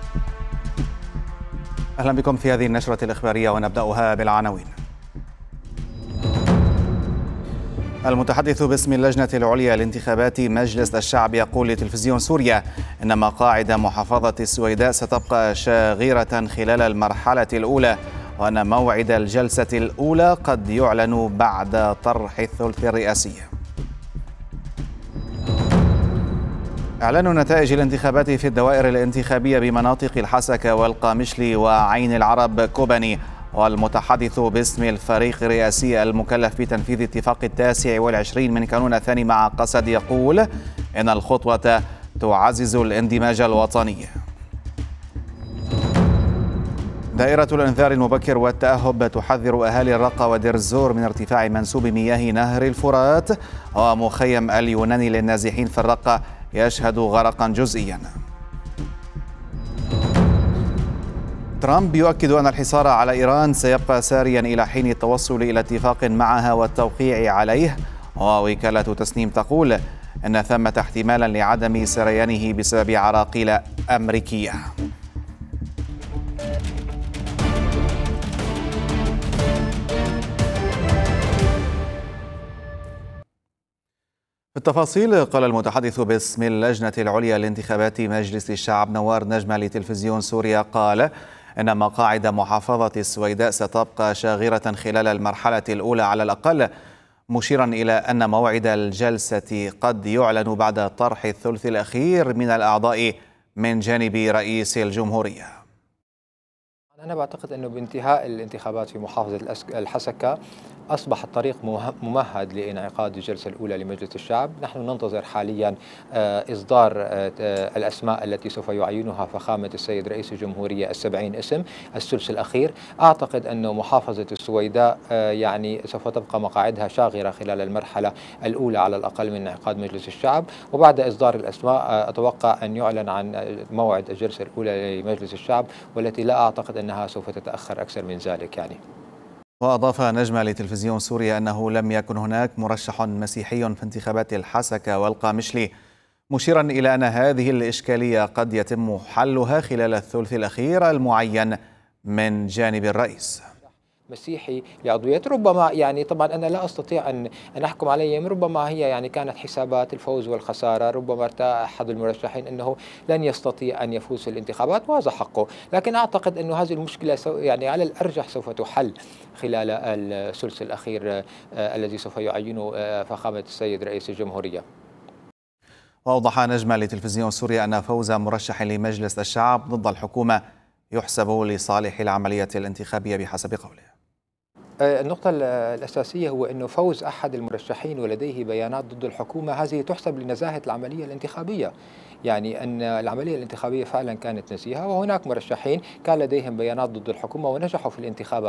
أهلا بكم في هذه النشرة الإخبارية ونبدأها بالعناوين. المتحدث باسم اللجنة العليا لانتخابات مجلس الشعب يقول لتلفزيون سوريا إن مقاعد محافظة السويداء ستبقى شاغرة خلال المرحلة الأولى، وأن موعد الجلسة الأولى قد يعلن بعد طرح الثلث الرئاسي. إعلان نتائج الانتخابات في الدوائر الانتخابية بمناطق الحسكة والقامشلي وعين العرب كوباني. والمتحدث باسم الفريق الرئاسي المكلف بتنفيذ اتفاق 29 من كانون الثاني مع قسد يقول إن الخطوة تعزز الاندماج الوطني. دائرة الإنذار المبكر والتأهب تحذر أهالي الرقة ودير الزور من ارتفاع منسوب مياه نهر الفرات، ومخيم اليوناني للنازحين في الرقة يشهد غرقا جزئيا. ترامب يؤكد أن الحصار على إيران سيبقى ساريا إلى حين التوصل إلى اتفاق معها والتوقيع عليه، ووكالة تسنيم تقول أن ثمة احتمالا لعدم سريانه بسبب عراقيل أمريكية. في التفاصيل قال المتحدث باسم اللجنة العليا لانتخابات مجلس الشعب نوار نجمة لتلفزيون سوريا قال إن مقاعد محافظة السويداء ستبقى شاغرة خلال المرحلة الأولى على الأقل، مشيرا إلى أن موعد الجلسة قد يعلن بعد طرح الثلث الأخير من الأعضاء من جانب رئيس الجمهورية. أنا بعتقد أنه بانتهاء الانتخابات في محافظة الحسكة أصبح الطريق ممهد لإنعقاد الجلسة الأولى لمجلس الشعب. نحن ننتظر حاليا إصدار الأسماء التي سوف يعينها فخامة السيد رئيس الجمهورية 70 اسم الثلث الأخير. أعتقد أن محافظة السويداء يعني سوف تبقى مقاعدها شاغرة خلال المرحلة الأولى على الأقل من انعقاد مجلس الشعب، وبعد إصدار الأسماء أتوقع أن يعلن عن موعد الجلسة الأولى لمجلس الشعب، والتي لا أعتقد أنها سوف تتأخر أكثر من ذلك يعني. وأضاف نجمة لتلفزيون سوريا أنه لم يكن هناك مرشح مسيحي في انتخابات الحسكة والقامشلي، مشيرا إلى أن هذه الإشكالية قد يتم حلها خلال الثلث الأخير المعين من جانب الرئيس. مسيحي لعضوية ربما يعني طبعا أنا لا أستطيع أن أحكم عليهم، ربما هي يعني كانت حسابات الفوز والخسارة، ربما ارتأى أحد المرشحين أنه لن يستطيع أن يفوز في الانتخابات وهذا حقه، لكن أعتقد أنه هذه المشكلة يعني على الأرجح سوف تحل خلال الثلث الأخير الذي سوف يعينه فخامة السيد رئيس الجمهورية. وأوضح نجمة لتلفزيون سوريا أن فوز مرشح لمجلس الشعب ضد الحكومة يحسب لصالح العملية الانتخابية بحسب قوله. النقطة الأساسية هو أنه فوز أحد المرشحين ولديه بيانات ضد الحكومة هذه تحسب لنزاهة العملية الانتخابية، يعني أن العملية الانتخابية فعلا كانت نزيهة، وهناك مرشحين كان لديهم بيانات ضد الحكومة ونجحوا في الانتخابات.